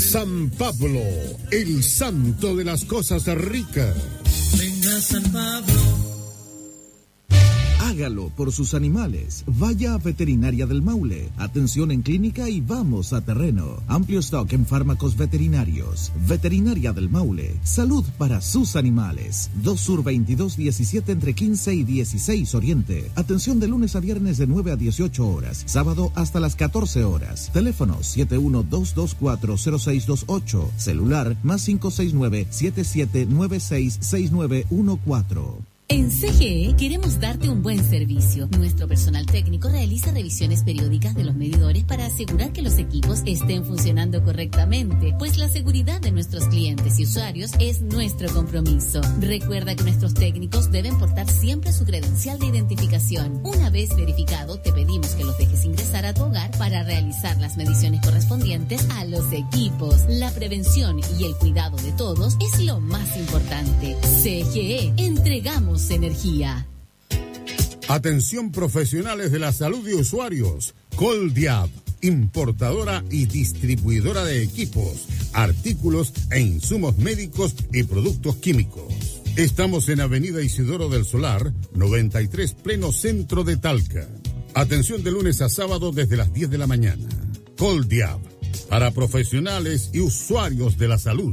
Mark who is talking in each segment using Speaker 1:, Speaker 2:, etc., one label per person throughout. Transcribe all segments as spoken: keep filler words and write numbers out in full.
Speaker 1: San Pablo, el santo de las cosas ricas.
Speaker 2: Venga San Pablo.
Speaker 3: Hágalo por sus animales. Vaya a Veterinaria del Maule. Atención en clínica y vamos a terreno. Amplio stock en fármacos veterinarios. Veterinaria del Maule. Salud para sus animales. dos Sur veintidós diecisiete entre quince y dieciséis Oriente. Atención de lunes a viernes de nueve a dieciocho horas. Sábado hasta las catorce horas. Teléfono siete uno dos dos cuatro cero seis dos ocho. Celular más cinco seis nueve siete siete nueve seis seis nueve uno cuatro.
Speaker 4: En C G E queremos darte un buen servicio. Nuestro personal técnico realiza revisiones periódicas de los medidores para asegurar que los equipos estén funcionando correctamente, pues la seguridad de nuestros clientes y usuarios es nuestro compromiso. Recuerda que nuestros técnicos deben portar siempre su credencial de identificación. Una vez verificado, te pedimos que los dejes ingresar a tu hogar para realizar las mediciones correspondientes a los equipos. La prevención y el cuidado de todos es lo más importante. C G E, entregamos energía.
Speaker 1: Atención profesionales de la salud y usuarios. Coldiab, importadora y distribuidora de equipos, artículos e insumos médicos y productos químicos. Estamos en Avenida Isidoro del Solar, noventa y tres, pleno centro de Talca. Atención de lunes a sábado desde las diez de la mañana. Coldiab, para profesionales y usuarios de la salud.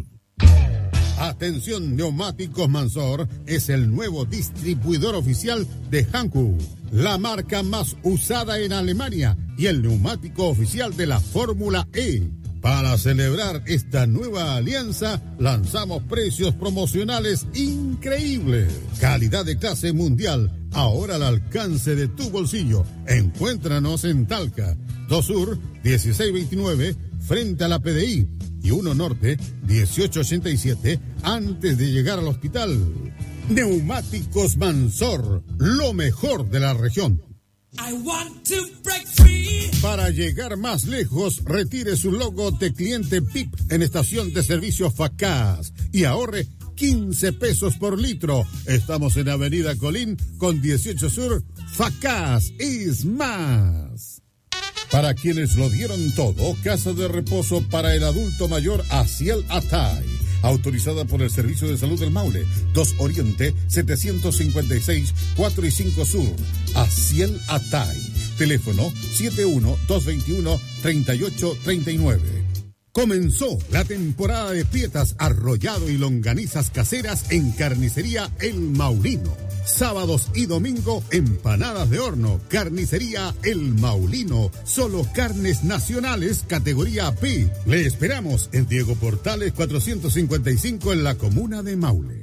Speaker 1: Atención, Neumáticos Mansor es el nuevo distribuidor oficial de Hankook, la marca más usada en Alemania y el neumático oficial de la Fórmula E. Para celebrar esta nueva alianza, lanzamos precios promocionales increíbles. Calidad de clase mundial, ahora al alcance de tu bolsillo. Encuéntranos en Talca, dos Sur, dieciséis veintinueve, frente a la P D I. Y uno Norte, dieciocho ochenta y siete, antes de llegar al hospital. Neumáticos Mansor, lo mejor de la región.
Speaker 2: I want to break free.
Speaker 1: Para llegar más lejos, retire su logo de cliente P I P en estación de servicio Facaz y ahorre quince pesos por litro. Estamos en Avenida Colín con dieciocho Sur. Facaz es más. Para quienes lo dieron todo, casa de reposo para el adulto mayor Aciel Atay, autorizada por el Servicio de Salud del Maule, dos Oriente, setecientos cincuenta y seis, cuatro y cinco Sur. Aciel Atay, teléfono siete uno dos dos uno, tres ocho tres nueve. Comenzó la temporada de pietas, arrollado y longanizas caseras en Carnicería El Maulino. Sábados y domingo, empanadas de horno. Carnicería El Maulino. Solo carnes nacionales, categoría P. Le esperamos en Diego Portales cuatrocientos cincuenta y cinco en la comuna de Maule.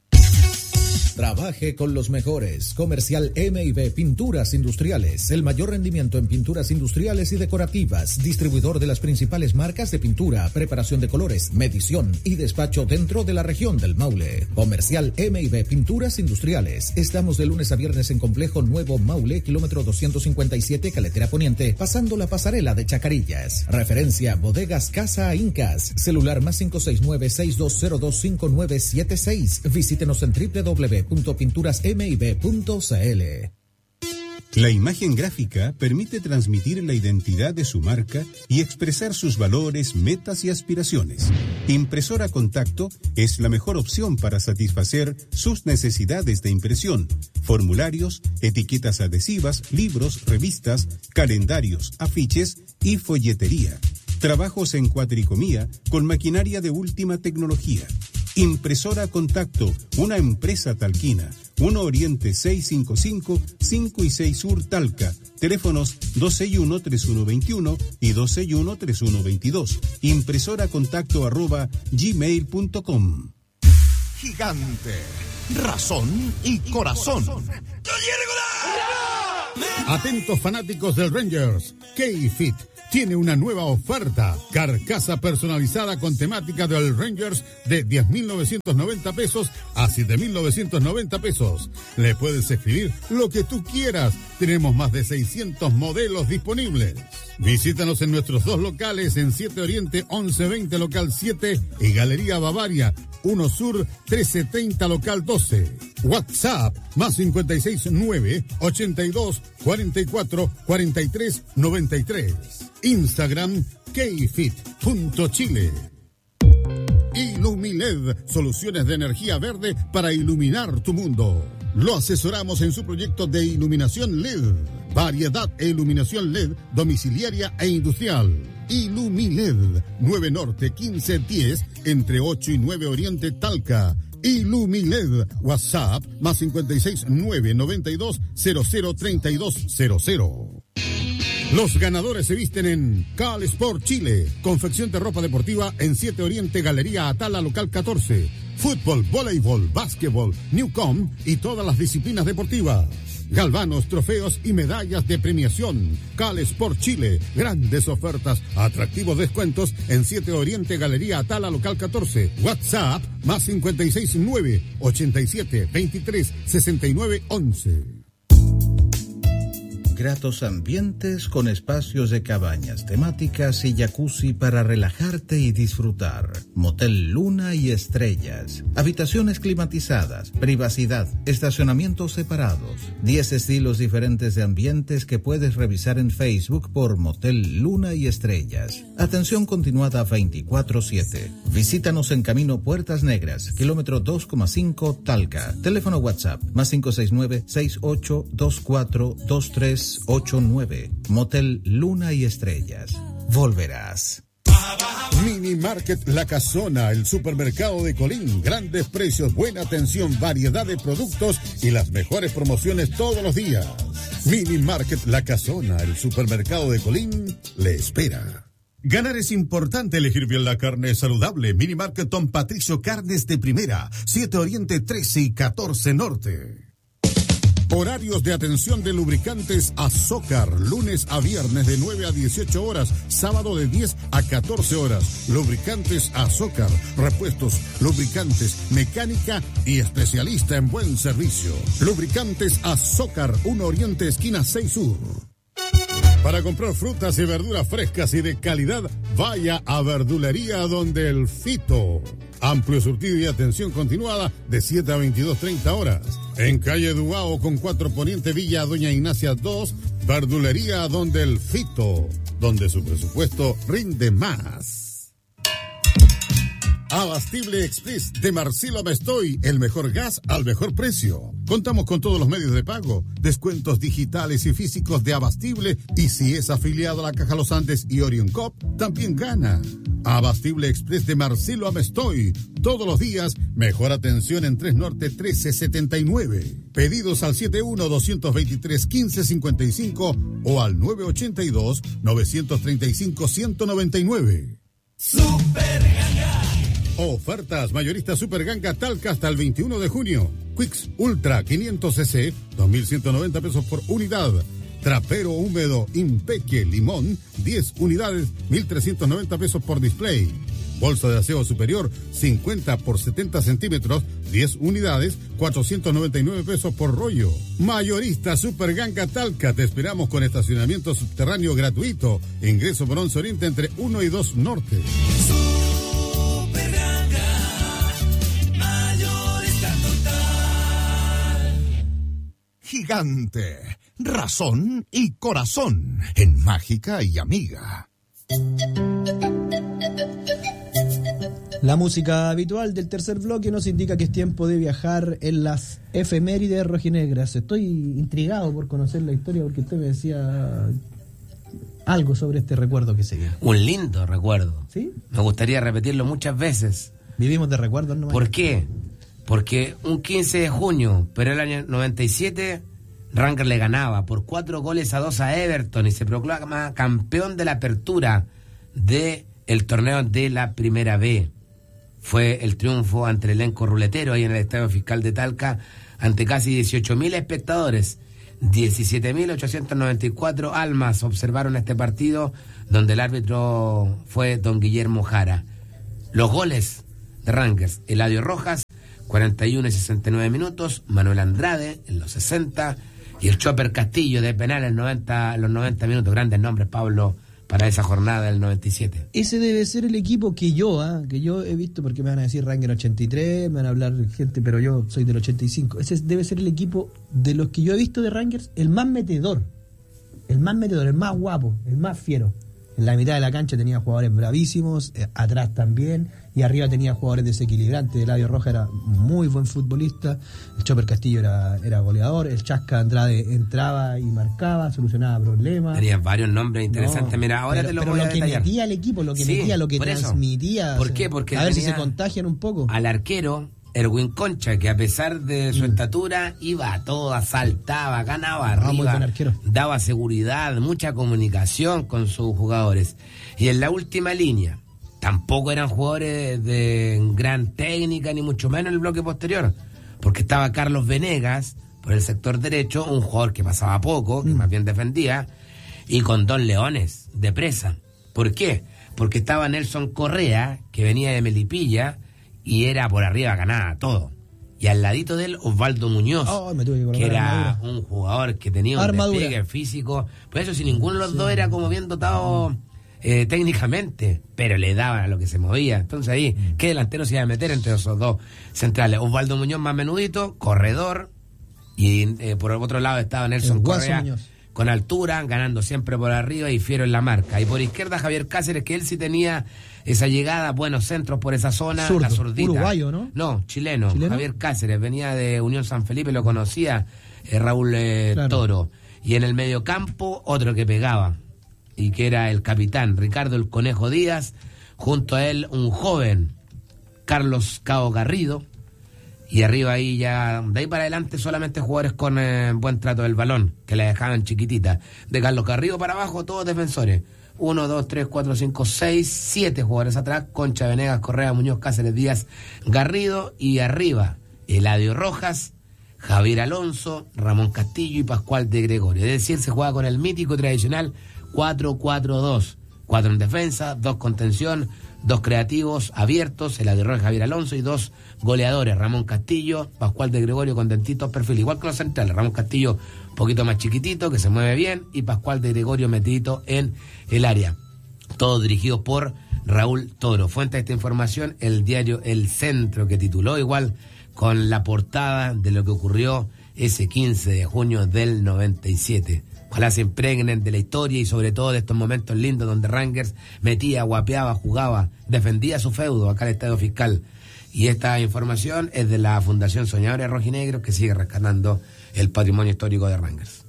Speaker 3: Trabaje con los mejores. Comercial M y B Pinturas Industriales. El mayor rendimiento en pinturas industriales y decorativas. Distribuidor de las principales marcas de pintura, preparación de colores, medición y despacho dentro de la región del Maule. Comercial M y B Pinturas Industriales. Estamos de lunes a viernes en Complejo Nuevo Maule, kilómetro doscientos cincuenta y siete, Caletera Poniente, pasando la pasarela de Chacarillas. Referencia Bodegas Casa Incas. Celular más cinco seis nueve, seis dos cero dos, cinco nueve siete seis. Visítenos en doble u doble u doble u punto pinturas m y b punto c l.
Speaker 5: La imagen gráfica permite transmitir la identidad de su marca y expresar sus valores, metas y aspiraciones. Impresora Contacto es la mejor opción para satisfacer sus necesidades de impresión, formularios, etiquetas adhesivas, libros, revistas, calendarios, afiches y folletería. Trabajos en cuatricomía con maquinaria de última tecnología. Impresora Contacto, una empresa talquina. uno Oriente seiscientos cincuenta y cinco, cinco y seis Sur Talca. Teléfonos dos seis uno, tres uno dos uno y dos seis uno, tres uno dos dos. Impresora Contacto arroba gmail punto com.
Speaker 6: Gigante, razón y corazón.
Speaker 1: Atentos fanáticos del Rangers, K-Fit tiene una nueva oferta. Carcasa personalizada con temática del Rangers de diez mil novecientos noventa pesos a siete mil novecientos noventa pesos. Le puedes escribir lo que tú quieras. Tenemos más de seiscientos modelos disponibles. Visítanos en nuestros dos locales en siete Oriente once veinte local siete y Galería Bavaria uno Sur trece treinta local doce. WhatsApp más cincuenta y seis nueve, ochenta y dos, cuarenta y cuatro, cuarenta y tres, noventa y tres. Instagram kfit punto chile. Ilumiled, soluciones de energía verde para iluminar tu mundo. Lo asesoramos en su proyecto de iluminación L E D, variedad e iluminación L E D domiciliaria e industrial. Ilumiled, nueve Norte quince diez, entre ocho y nueve Oriente Talca. Ilumiled, WhatsApp, más cincuenta y seis, nueve noventa y dos, cero cero treinta y dos cero cero. Los ganadores se visten en Cal Sport Chile, confección de ropa deportiva en siete Oriente, Galería Atala, local catorce. Fútbol, voleibol, básquetbol, Newcom y todas las disciplinas deportivas. Galvanos, trofeos y medallas de premiación. Cal Sport Chile, grandes ofertas, atractivos descuentos en siete Oriente, Galería Atala, local catorce. WhatsApp, más cincuenta y seis, nueve ochenta y siete, veintitrés, sesenta y nueve, once.
Speaker 3: Gratos ambientes con espacios de cabañas temáticas y jacuzzi para relajarte y disfrutar. Motel Luna y Estrellas. Habitaciones climatizadas, privacidad, estacionamientos separados. diez estilos diferentes de ambientes que puedes revisar en Facebook por Motel Luna y Estrellas. Atención continuada veinticuatro siete. Visítanos en Camino Puertas Negras, kilómetro dos coma cinco Talca. Teléfono WhatsApp, más cinco seis nueve, seis ocho dos cuatro, dos tres ocho nueve. Motel Luna y Estrellas. Volverás.
Speaker 1: Mini Market La Casona, el supermercado de Colín. Grandes precios, buena atención, variedad de productos y las mejores promociones todos los días. Mini Market La Casona, el supermercado de Colín, le espera. Ganar es importante, elegir bien la carne saludable. Mini Market Don Patricio, carnes de primera. siete Oriente, trece y catorce Norte. Horarios de atención de lubricantes Azócar, lunes a viernes de nueve a dieciocho horas, sábado de diez a catorce horas. Lubricantes Azócar, repuestos, lubricantes, mecánica y especialista en buen servicio. Lubricantes Azócar, uno Oriente, esquina seis Sur. Para comprar frutas y verduras frescas y de calidad, vaya a Verdulería Donde el Fito. Amplio surtido y atención continuada de siete a veintidós treinta horas. En calle Duao con cuatro Poniente, Villa Doña Ignacia dos, Verdulería Donde el Fito, donde su presupuesto rinde más. Abastible Express de Marcelo Amestoy, el mejor gas al mejor precio. Contamos con todos los medios de pago, descuentos digitales y físicos de Abastible, y si es afiliado a la Caja Los Andes y Orion Cop, también gana. Abastible Express de Marcelo Amestoy, todos los días, mejor atención en tres Norte trece setenta y nueve. Pedidos al setenta y uno, doscientos veintitrés, quince cincuenta y cinco o al nueve ochenta y dos, novecientos treinta y cinco, ciento noventa y nueve.
Speaker 2: Super Ganga.
Speaker 1: Ofertas mayoristas Super Ganga Talca hasta el veintiuno de junio. Quicks Ultra quinientos cc, dos mil ciento noventa pesos por unidad. Trapero húmedo Impeque Limón, diez unidades, mil trescientos noventa pesos por display. Bolsa de aseo superior, cincuenta por setenta centímetros, diez unidades, cuatrocientos noventa y nueve pesos por rollo. Mayorista Super Ganga Talca, te esperamos con estacionamiento subterráneo gratuito. Ingreso por once Oriente entre uno y dos Norte.
Speaker 6: Gigante, razón y corazón en Mágica y Amiga.
Speaker 7: La música habitual del tercer bloque nos indica que es tiempo de viajar en las efemérides rojinegras. Estoy intrigado por conocer la historia porque usted me decía algo sobre este recuerdo que se viene.
Speaker 8: Un lindo recuerdo.
Speaker 7: ¿Sí?
Speaker 8: Me gustaría repetirlo muchas veces.
Speaker 7: Vivimos de recuerdos nomás.
Speaker 8: ¿Por qué? Porque un quince de junio, pero el año noventa y siete, Rangers le ganaba por cuatro goles a dos a Everton y se proclama campeón de la apertura del torneo de la Primera B. Fue el triunfo ante el elenco ruletero ahí en el Estadio Fiscal de Talca, ante casi dieciocho mil espectadores. diecisiete mil ochocientos noventa y cuatro almas observaron este partido, donde el árbitro fue don Guillermo Jara. Los goles de Rangers: Eladio Rojas, cuarenta y uno y sesenta y nueve minutos, Manuel Andrade en los sesenta y el Chopper Castillo de penal en noventa, los noventa minutos. Grandes nombres, Pablo, para esa jornada del noventa y siete.
Speaker 7: Ese debe ser el equipo que yo, ¿eh? que yo he visto, porque me van a decir Rangers ochenta y tres, me van a hablar gente, pero yo soy del ochenta y cinco. Ese debe ser el equipo de los que yo he visto de Rangers, el más metedor, el más metedor, el más guapo, el más fiero. En la mitad de la cancha tenía jugadores bravísimos, eh, atrás también, y arriba tenía jugadores desequilibrantes. Eladio Rojas era muy buen futbolista, el Chopper Castillo era, era goleador, el Chasca Andrade entraba y marcaba, solucionaba problemas.
Speaker 8: Tenía varios nombres interesantes. No, Mira, ahora
Speaker 7: pero,
Speaker 8: te lo
Speaker 7: pero
Speaker 8: voy
Speaker 7: lo
Speaker 8: a
Speaker 7: que
Speaker 8: detallar.
Speaker 7: metía el equipo, lo que
Speaker 8: Sí,
Speaker 7: metía, lo que
Speaker 8: por eso.
Speaker 7: transmitía.
Speaker 8: ¿Por
Speaker 7: o sea,
Speaker 8: qué? Porque
Speaker 7: a ver si
Speaker 8: tenía
Speaker 7: se contagian un poco.
Speaker 8: Al arquero Erwin Concha, que a pesar de su mm. estatura, iba a todas, saltaba, ganaba arriba,
Speaker 7: ah, muy buen arquero.
Speaker 8: Daba seguridad, mucha comunicación con sus jugadores. Y en la última línea, tampoco eran jugadores de gran técnica, ni mucho menos en el bloque posterior, porque estaba Carlos Venegas, por el sector derecho, un jugador que pasaba poco, que mm. más bien defendía, y con dos leones de presa. ¿Por qué? Porque estaba Nelson Correa, que venía de Melipilla, y era por arriba, ganaba todo. Y al ladito de él, Osvaldo Muñoz,
Speaker 7: oh, me tuve que,
Speaker 8: que era armadura. Un jugador que tenía un
Speaker 7: armadura.
Speaker 8: despliegue físico. Por eso, si ninguno de los sí. dos era como bien dotado eh, técnicamente, pero le daban a lo que se movía. Entonces ahí, mm. ¿qué delantero se iba a meter entre esos dos centrales? Osvaldo Muñoz más menudito, corredor, y eh, por el otro lado estaba Nelson Correa, Muñoz. Con altura, ganando siempre por arriba y fiero en la marca. Y por izquierda Javier Cáceres, que él sí tenía esa llegada, buenos centros por esa zona,
Speaker 7: Zurdo,
Speaker 8: la zurdita.
Speaker 7: Uruguayo, ¿no?
Speaker 8: No, chileno,
Speaker 7: chileno.
Speaker 8: Javier Cáceres, venía de Unión San Felipe, lo conocía eh, Raúl eh, claro. Toro. Y en el mediocampo, otro que pegaba, y que era el capitán, Ricardo el Conejo Díaz, junto a él un joven, Carlos Cao Garrido, y arriba ahí ya, de ahí para adelante solamente jugadores con eh, buen trato del balón, que la dejaban chiquitita. De Carlos Garrido para abajo, todos defensores. Uno, dos, tres, cuatro, cinco, seis, siete jugadores atrás. Concha, Venegas, Correa, Muñoz, Cáceres, Díaz, Garrido. Y arriba, Eladio Rojas, Javier Alonso, Ramón Castillo y Pascual de Gregorio. Es decir, se juega con el mítico y tradicional cuatro cuatro dos. Cuatro en defensa, dos contención, dos creativos abiertos, Eladio Rojas, Javier Alonso, y dos goleadores, Ramón Castillo, Pascual de Gregorio con distintos perfiles, igual que los centrales. Ramón Castillo un poquito más chiquitito, que se mueve bien, y Pascual de Gregorio metidito en el área. Todos dirigidos por Raúl Toro. Fuente de esta información, el diario El Centro, que tituló igual con la portada de lo que ocurrió ese quince de junio del noventa y siete. Ojalá se impregnen de la historia y sobre todo de estos momentos lindos donde Rangers metía, guapeaba, jugaba, defendía su feudo acá en el Estadio Fiscal. Y esta información es de la Fundación Soñadores Rojinegros, que sigue rescatando el patrimonio histórico de Rangers.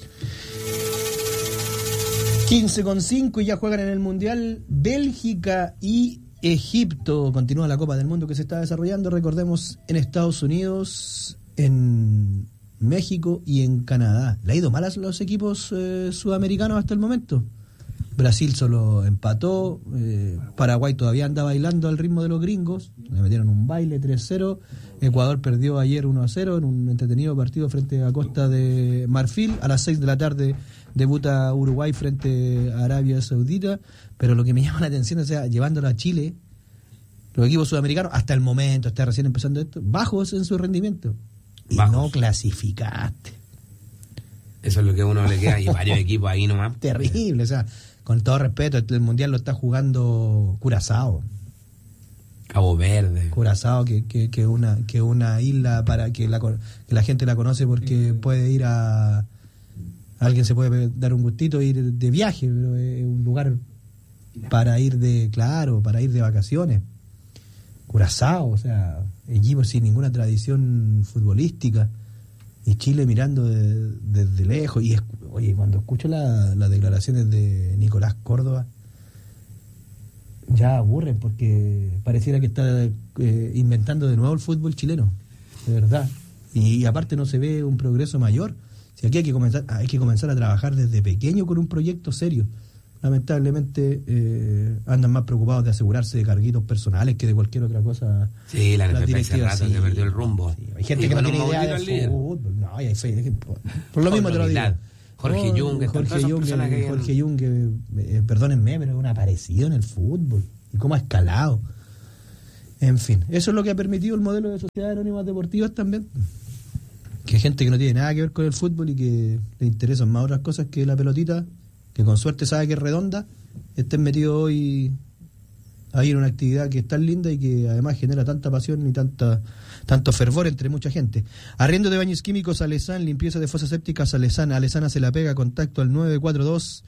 Speaker 7: quince con cinco y ya juegan en el Mundial Bélgica y Egipto. Continúa la Copa del Mundo que se está desarrollando, recordemos, en Estados Unidos, en México y en Canadá. ¿Le ha ido mal a los equipos eh, sudamericanos hasta el momento? Brasil solo empató, eh, Paraguay todavía anda bailando al ritmo de los gringos, le metieron un baile tres cero, Ecuador perdió ayer uno a cero en un entretenido partido frente a Costa de Marfil. A las seis de la tarde debuta Uruguay frente a Arabia Saudita, pero lo que me llama la atención, o sea, llevándolo a Chile, los equipos sudamericanos hasta el momento, está recién empezando esto, bajos en su rendimiento. Y bajos. No clasificaste.
Speaker 8: Eso es lo que a uno le queda, y varios equipos ahí nomás.
Speaker 7: Terrible, o sea, con todo respeto, el Mundial lo está jugando Curazao.
Speaker 8: Cabo Verde.
Speaker 7: Curazao, que que que una que una isla para que la que la gente la conoce porque puede ir a... Alguien se puede dar un gustito, ir de viaje, pero es un lugar para ir de... Claro, para ir de vacaciones. Curazao, o sea, equipo sin ninguna tradición futbolística. Y Chile mirando de, desde lejos. Y es, oye, cuando escucho la, las declaraciones de Nicolás Córdoba, ya aburren, porque pareciera que está eh, inventando de nuevo el fútbol chileno, de verdad. Y, y aparte no se ve un progreso mayor. Si aquí hay que comenzar, hay que comenzar a trabajar desde pequeño con un proyecto serio. Lamentablemente eh, andan más preocupados de asegurarse de carguitos personales que de cualquier otra cosa.
Speaker 8: Sí, la N F P hace rato sí, se perdió el rumbo.
Speaker 7: Sí, hay gente y que no tiene idea de fútbol. No, hay, hay, por, por lo mismo te lo digo.
Speaker 8: Jorge Jung,
Speaker 7: oh, Jorge Jung, que, Jorge Jung, que eh, perdónenme, pero es un aparecido en el fútbol. Y cómo ha escalado. En fin, eso es lo que ha permitido el modelo de sociedades anónimas deportivas también. Que gente que no tiene nada que ver con el fútbol y que le interesan más otras cosas que la pelotita, que con suerte sabe que es redonda, estén metidos hoy ahí en una actividad que es tan linda y que además genera tanta pasión y tanta tanto fervor entre mucha gente. Arriendo de baños químicos Alesán, limpieza de fosas sépticas Alesán. Alesán hace la pega, contacto al nueve cuatro dos,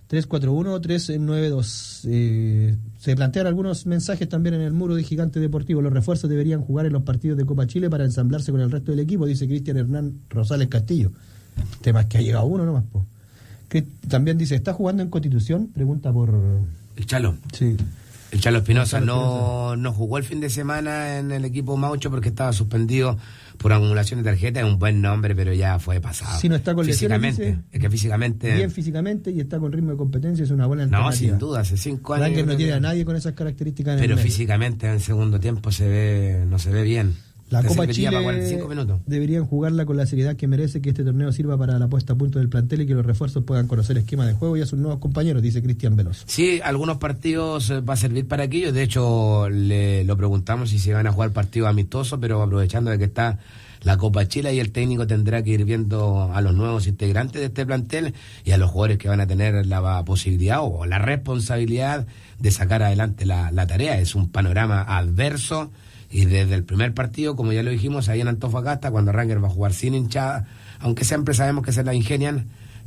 Speaker 7: tres cuatro uno, tres nueve dos. Eh, se plantean algunos mensajes también en el muro de Gigante Deportivo. Los refuerzos deberían jugar en los partidos de Copa Chile para ensamblarse con el resto del equipo, dice Cristian Hernán Rosales Castillo. El tema es que ha llegado uno nomás, po. Que también dice, ¿está jugando en Constitución? Pregunta por...
Speaker 8: El Chalo.
Speaker 7: Sí.
Speaker 8: El Chalo Espinosa no, no jugó el fin de semana en el equipo Maucho porque estaba suspendido por acumulación de tarjetas. Es un buen nombre, pero ya fue pasado.
Speaker 7: Si no está con
Speaker 8: físicamente,
Speaker 7: lesiones, dice,
Speaker 8: es que físicamente...
Speaker 7: bien físicamente y está con ritmo de competencia, es una buena alternativa.
Speaker 8: No, sin duda, hace cinco años...
Speaker 7: Rangers no tiene a nadie con esas características en
Speaker 8: pero
Speaker 7: el medio.
Speaker 8: Físicamente en el segundo tiempo se ve no se ve bien.
Speaker 7: La
Speaker 8: Te
Speaker 7: Copa Chile
Speaker 8: para cuarenta y cinco minutos.
Speaker 7: Deberían jugarla con la seriedad que merece, que este torneo sirva para la puesta a punto del plantel y que los refuerzos puedan conocer el esquema de juego y a sus nuevos compañeros, dice Cristian Veloso.
Speaker 8: Sí, algunos partidos va a servir para aquello. De hecho, le lo preguntamos si se van a jugar partidos amistosos, pero aprovechando de que está la Copa Chile y el técnico tendrá que ir viendo a los nuevos integrantes de este plantel y a los jugadores que van a tener la posibilidad o la responsabilidad de sacar adelante la, la tarea. Es un panorama adverso. Y desde el primer partido, como ya lo dijimos, ahí en Antofagasta, cuando Rangers va a jugar sin hinchada, aunque siempre sabemos que se la ingenian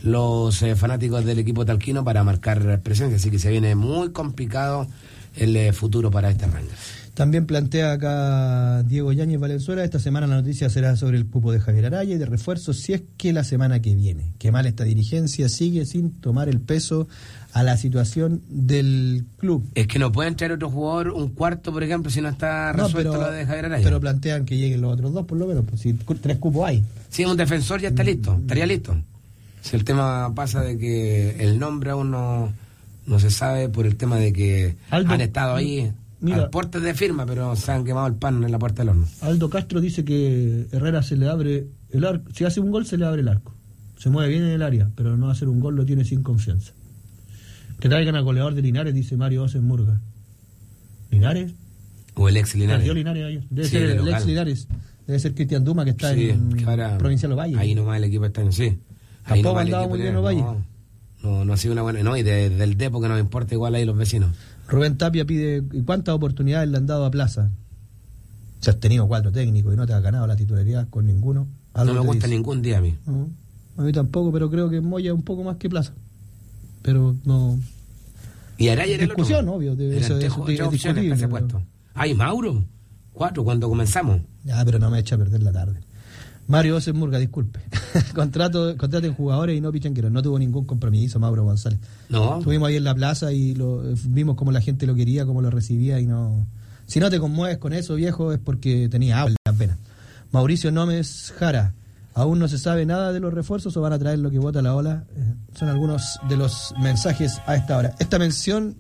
Speaker 8: los eh, fanáticos del equipo talquino para marcar presencia, así que se viene muy complicado el eh, futuro para este Rangers.
Speaker 7: También plantea acá Diego Yáñez Valenzuela, esta semana la noticia será sobre el cupo de Javier Araya y de refuerzos, si es que la semana que viene. Qué mal esta dirigencia, sigue sin tomar el peso a la situación del club.
Speaker 8: Es que no pueden traer otro jugador, un cuarto, por ejemplo, si no está resuelto
Speaker 7: no, pero,
Speaker 8: lo de Javier Araya.
Speaker 7: Pero plantean que lleguen los otros dos, por lo menos, pues, si tres cupos hay.
Speaker 8: Sí, un defensor ya está listo, estaría listo. Si el tema pasa de que el nombre aún no, no se sabe por el tema de que Aldo, han estado ahí mira, al puertas de firma, pero se han quemado el pan en la puerta del horno.
Speaker 7: Aldo Castro dice que Herrera se le abre el arco, si hace un gol se le abre el arco. Se mueve bien en el área, pero no hacer un gol lo tiene sin confianza. Que traigan al goleador de Linares, dice Mario Osen Murga. ¿Linares?
Speaker 8: O el ex Linares.
Speaker 7: Perdió Linares ayer. Debe
Speaker 8: sí,
Speaker 7: ser el
Speaker 8: local.
Speaker 7: ex Linares. Debe ser Cristian Duma, que está sí, en ahora, Provincial Ovalle.
Speaker 8: Ahí nomás el equipo está en sí.
Speaker 7: Ahí tampoco andaba muy bien Ovalle.
Speaker 8: No, no, no ha sido una buena... No, y de, del Depo que nos importa igual ahí los vecinos.
Speaker 7: Rubén Tapia pide... ¿Cuántas oportunidades le han dado a Plaza? Si has tenido cuatro técnicos y no te has ganado la titularidad con ninguno.
Speaker 8: No me gusta dice. Ningún día a mí.
Speaker 7: No, a mí tampoco, pero creo que Moya un poco más que Plaza. Pero no...
Speaker 8: Y Araya era
Speaker 7: discusión,
Speaker 8: el otro.
Speaker 7: obvio. De,
Speaker 8: eso, eso, de, opciones que se ha puesto. Ay, Mauro, cuatro cuando comenzamos.
Speaker 7: Ya, pero no me echa a perder la tarde. Mario Osen Murga, disculpe. Contrato, contraten jugadores y no pichanqueros. No tuvo ningún compromiso Mauro González.
Speaker 8: No.
Speaker 7: Estuvimos ahí en la plaza y lo, vimos cómo la gente lo quería, cómo lo recibía y no... Si no te conmueves con eso, viejo, es porque tenía agua en las venas. Mauricio Nómez Jara. Aún no se sabe nada de los refuerzos o van a traer lo que vota la ola. Eh, son algunos de los mensajes a esta hora. Esta mención,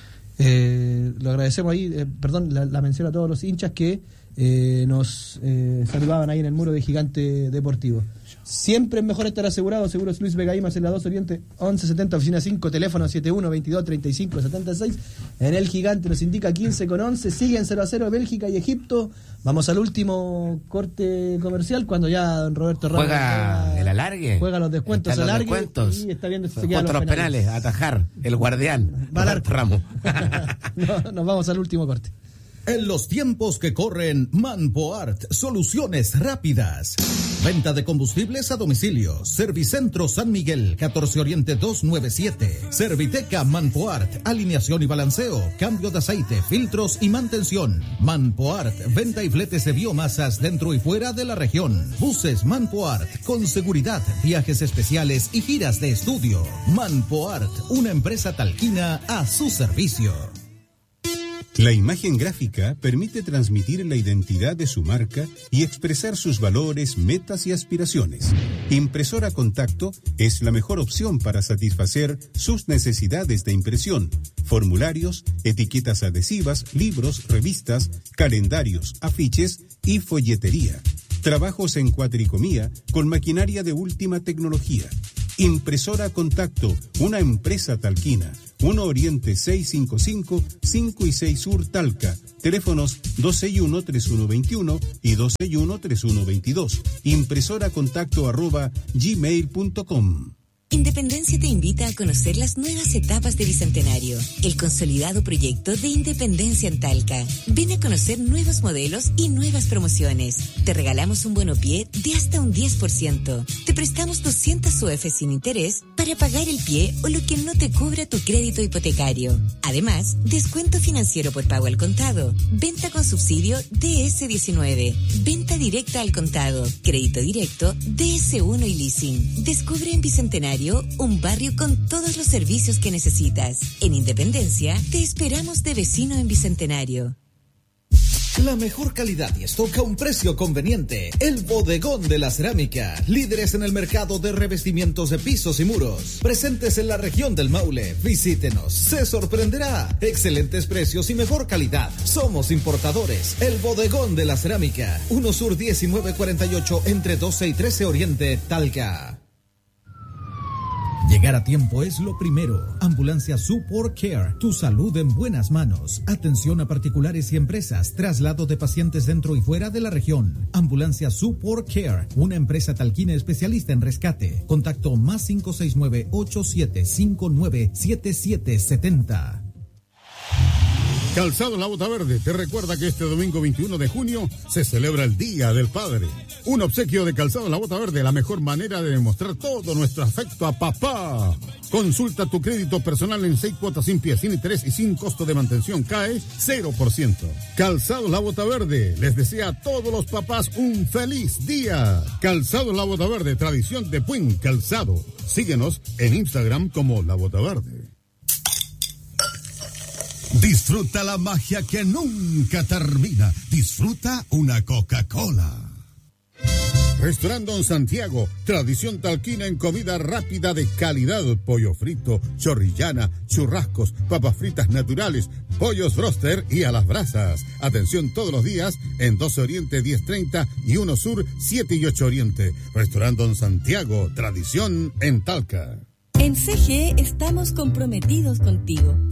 Speaker 7: eh, lo agradecemos ahí, eh, perdón, la, la mención a todos los hinchas que eh, nos eh, saludaban ahí en el muro de Gigante Deportivo. Siempre es mejor estar asegurado. Seguros Luis Vega Imas en la dos Oriente, once setenta, oficina cinco, teléfono setenta y uno, veintidós, treinta y cinco, setenta y seis. En el Gigante nos indica quince con once. Siguen cero a cero Bélgica y Egipto. Vamos al último corte comercial cuando ya don Roberto Ramos
Speaker 8: juega, juega el alargue.
Speaker 7: Juega los descuentos
Speaker 8: al
Speaker 7: alargue
Speaker 8: descuentos.
Speaker 7: Y está viendo si se
Speaker 8: quedan
Speaker 7: los,
Speaker 8: los penales. penales. Atajar, el guardián. Roberto Ramos.
Speaker 7: no, nos vamos al último corte.
Speaker 6: En los tiempos que corren, Manpoart, soluciones rápidas. Venta de combustibles a domicilio. Servicentro San Miguel, catorce Oriente doscientos noventa y siete. Serviteca Manpoart, alineación y balanceo, cambio de aceite, filtros y mantención. Manpoart, venta y fletes de biomasas dentro y fuera de la región. Buses Manpoart, con seguridad, viajes especiales y giras de estudio. Manpoart, una empresa talquina a su servicio.
Speaker 5: La imagen gráfica permite transmitir la identidad de su marca y expresar sus valores, metas y aspiraciones. Impresora Contacto es la mejor opción para satisfacer sus necesidades de impresión, formularios, etiquetas adhesivas, libros, revistas, calendarios, afiches y folletería. Trabajos en cuatricomía con maquinaria de última tecnología. Impresora Contacto, una empresa talquina. uno Oriente seiscientos cincuenta y cinco, cinco y seis Sur Talca. Teléfonos dos seis uno, tres uno dos uno y dos seis uno, tres uno dos dos. Impresora contacto arroba gmail punto com.
Speaker 9: Independencia te invita a conocer las nuevas etapas de Bicentenario, el consolidado proyecto de Independencia en Talca. Ven a conocer nuevos modelos y nuevas promociones. Te regalamos un bono pie de hasta un diez por ciento. Te prestamos doscientas U F sin interés para para pagar el pie o lo que no te cubra tu crédito hipotecario. Además, descuento financiero por pago al contado, venta con subsidio D S diecinueve, venta directa al contado, crédito directo D S uno y leasing. Descubre en Bicentenario un barrio con todos los servicios que necesitas. En Independencia, te esperamos de vecino en Bicentenario.
Speaker 3: La mejor calidad y stock a un precio conveniente. El Bodegón de la Cerámica. Líderes en el mercado de revestimientos de pisos y muros. Presentes en la región del Maule. Visítenos. Se sorprenderá. Excelentes precios y mejor calidad. Somos importadores. El Bodegón de la Cerámica. uno Sur diecinueve cuarenta y ocho entre doce y trece Oriente, Talca. Llegar a tiempo es lo primero. Ambulancia Support Care, tu salud en buenas manos. Atención a particulares y empresas, traslado de pacientes dentro y fuera de la región. Ambulancia Support Care, una empresa talquina especialista en rescate. Contacto más cinco seis nueve, ocho siete cinco nueve, siete siete siete cero.
Speaker 1: Calzado La Bota Verde te recuerda que este domingo veintiuno de junio se celebra el Día del Padre. Un obsequio de Calzado La Bota Verde, la mejor manera de demostrar todo nuestro afecto a papá. Consulta tu crédito personal en seis cuotas sin pie, sin interés y sin costo de mantención. Cae cero por ciento. Calzado La Bota Verde les desea a todos los papás un feliz día. Calzado La Bota Verde, tradición de buen calzado. Síguenos en Instagram como La Bota Verde.
Speaker 10: Disfruta la magia que nunca termina. Disfruta una Coca-Cola.
Speaker 1: Restaurant Don Santiago, tradición talquina en comida rápida de calidad, pollo frito, chorrillana, churrascos, papas fritas naturales, pollos broster y a las brasas. Atención todos los días en doce Oriente diez treinta y uno Sur siete y ocho Oriente. Restaurant Don Santiago, tradición en Talca.
Speaker 4: En C G E estamos comprometidos contigo.